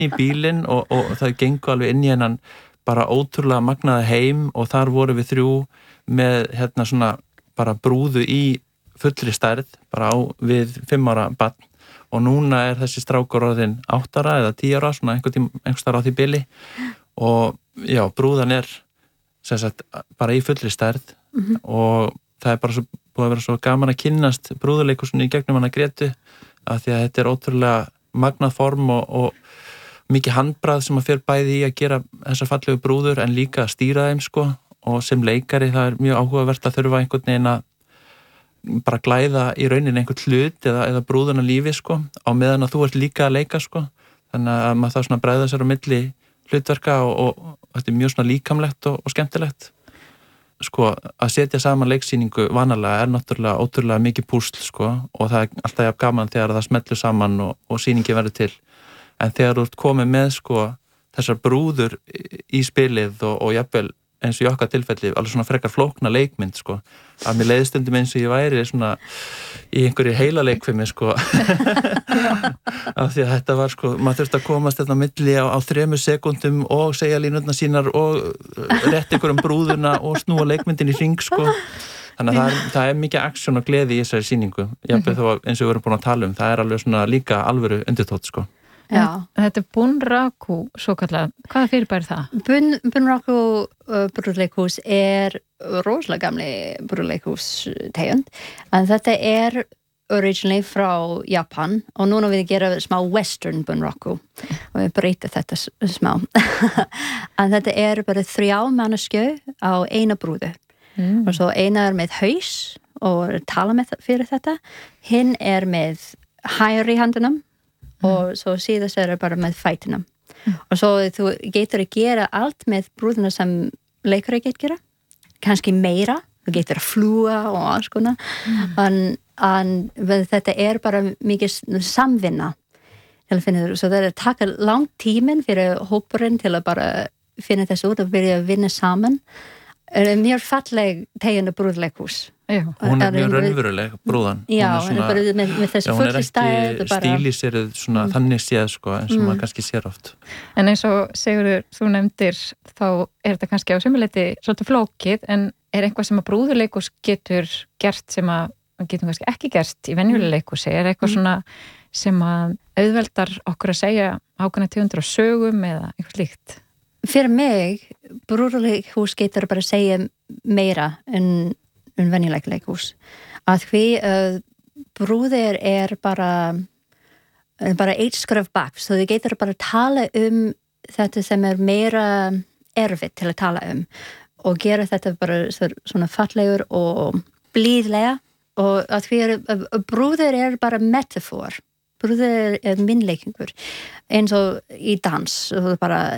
í bílinn og það gengu alveg inn í hennan bara ótrúlega magnaða heim og þar voru við 3 með svona bara brúðu í fullri stærð bara við 5 ára barn og núna þessi strákur orðinn 8 ára eða 10 ára svona einhvers staðar á því bili og já, brúðan sem sagt bara í fullri stærð og það bara svo, búið að vera svo gaman að kynnast brúðuleikhúsinu í gegnum hana Gretu af því að þetta ótrúlega magnað form og mikið handbragð sem að fer bæði í að gera þessar fallegu brúður en líka að stýra þeim sko og sem leikari það mjög áhugavert að þurfa einhvern veginn að bara glæða í rauninni einhvern hlut eða brúðuna lífi sko á meðan að þú ert líka að leika sko þannig að maður það svona bregða sér á milli hlutverka og þetta mjög svona líkamlegt og skemmtilegt sko að setja saman leiksýningu vanalega náttúrulega ótrúlega mikið púsl sko og það alltaf jafn gaman þegar það smellur saman og sýningi verður til en þegar þú ert komið með sko þessar brúður í spilið og jafnvel eins og í okkar tilfelli, alveg svona frekar flókna leikmynd, sko, að mér leiði stundum eins og ég væri svona í einhverju heila leikfimi, sko af því að þetta var, sko, maður þurfti að komast þetta á milli á 3 sekúndum og segja línurnar sínar og rétt einhverjum brúðuna og snúa leikmyndin í hring, sko þannig að það mikið aksjón og gleði í þessari sýningu, jafnvel þó eins og við vorum búin að tala það alveg svona líka alvöru undirtótt, sko. Já. Þetta Bunraku, svo kallað, hvaða fyrirbæri það? Bunraku brúðleikhús rosalega gamli brúðleikhús tegund, en þetta originally frá Japan og núna við gera smá western Bunraku og við breyta þetta smá. En þetta bara 3 manneskju á eina brúðu og svo eina með haus og tala með fyrir þetta, hinn með hægri handunum og svo síðast bara með fætinum og svo þú getur að gera allt með brúðuna sem leikari getur gera kannski meira, þú getur að fljúga og alls konar en þetta bara mikið samvinna til að finna svo það taka langt tíminn fyrir hópurinn til að bara finna þessu út og byrja að vinna saman mjög falleg tegund brúðleikhús hún mjög raunveruleg brúðan já, hún bara með þessu fulli stæð hún ekki stíliseruð svona þannig séð sko eins og maður kannski sér oft en eins og Sigurður, þú nefndir þá þetta kannski á sömuleyti svolítið flókið en eitthvað sem að brúðuleikhús getur gert sem að getum kannski ekki gert í venjulega leikhúsi eitthvað svona sem að auðveldar okkur að segja ákveðna tegundir á sögum eða eitthvað slíkt fyrir mig, brúðuleikhús getur bara að segja meira en venjuleg leikhús að því brúðir bara eitt skref bak svo þau getur bara að tala þetta sem meira erfitt til að tala og gera þetta bara svona fallegur og blíðlega og að því brúðir bara metafor brúðir minnleikingur eins og í dans og bara,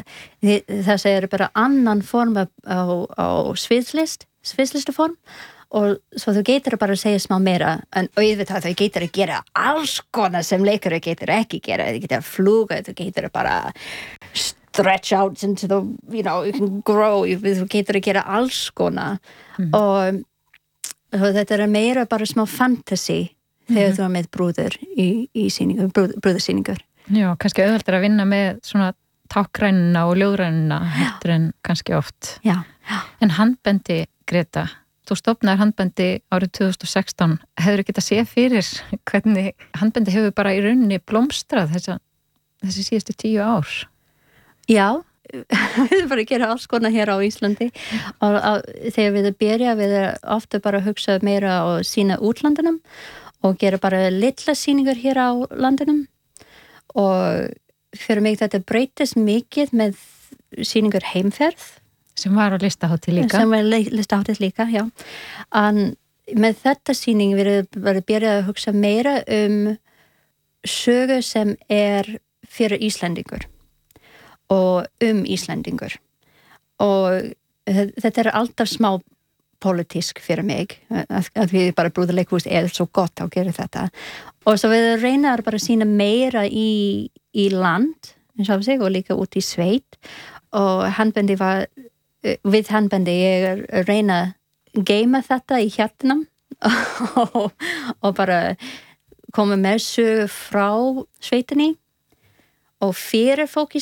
það bara annan form á sviðslistaform og svo þú getur bara að segja smá meira en auðvitað þau getur að gera alls konar sem leikari getur ekki gera þau getur að fljúga, þau getur að bara stretch out into the, you can grow, þú getur að gera alls konar og þetta meira bara smá fantasy þegar þú með brúður í sýningur, brúðursýningur Já, kannski auðveldur að vinna með svona tákgrænuna og ljóðgrænuna heldur en kannski oft Já. En handbendi, Greta þú stofnaðir handbendi árið 2016 hefur ekki að sé fyrir hvernig handbendi hefur bara í rauninni blómstrað þessi síðustu 10 ár Já, við bara gera alls konar hér á Íslandi og þegar við byrja við ofta bara að hugsa meira og sína útlandinum og gera bara litla sýningar hér á landinum og fyrir mig þetta breytist mikið með sýningar heimferð sem var á listahátíð líka sem var listahátíð líka, já en með þetta sýning við bara byrjað að hugsa meira sögu sem fyrir Íslendingur og Íslendingur og þetta alltaf smá politísk fyrir mig að við bara brúðuleikhús svo gott að gera þetta og svo við reyna bara að sýna meira í land eins og sig og líka út í sveit og handbendi við handbendi ég reyna að geyma þetta í hjartanum og bara koma með sögu frá sveitinni og fyrir fólk í